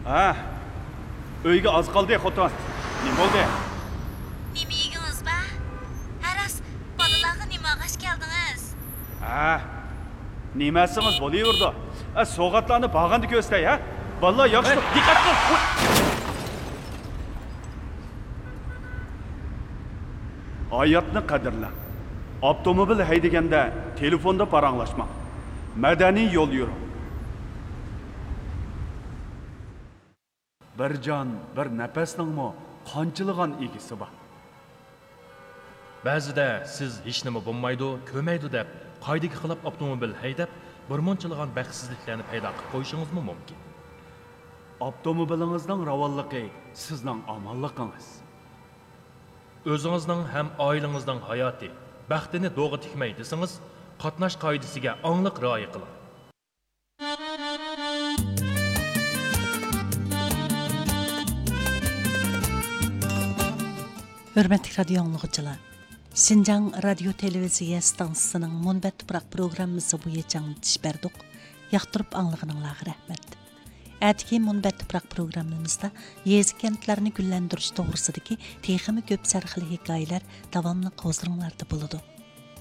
Ha, uyga oz qoldi, xotin. Nima bo'ldi? Nima yedingiz ba? Haras, bolalarga nima g'ash keldingiz? Ha, nimasimiz bo'laverdi? So'g'atlarni bag'andi ko'stay, ha? Bolalar yaxshi diqqat qil. Hayotni qadrla. Avtomobil haydaganda telefonda paranglashma. Madaniy yo'l yuring. Bir jon, bir nafasningmi qanchilgan egisi bor. Ba'zida siz hech nima bo'lmaydi, ko'maydi deb qoidaga xilop avtomobil haydab, birmunchalig'an baxtsizliklarni paydo qilib qo'yishingiz mumkin. Avtomobilingizning ravonligi sizning omonligingiz. O'zingizning ham oilangizning hayoti, baxtini do'g'ri tikmay desangiz, qatnash qoidasiga aniq rioya qiling. Hürmetli radyo anlıqçılar, Şinjan Radio Televiziya stansiyasının Munbat Tuproq programmasi bo'yicha tish berdik. Yoqtirib anlığınızga rahmat. Әтіке Munbat Tuproq programmamizda yezi kentlarni gullantirish to'g'risidagi texmi ko'p sarxili hikoyalar davomli qo'zg'alinglarda bo'ladi.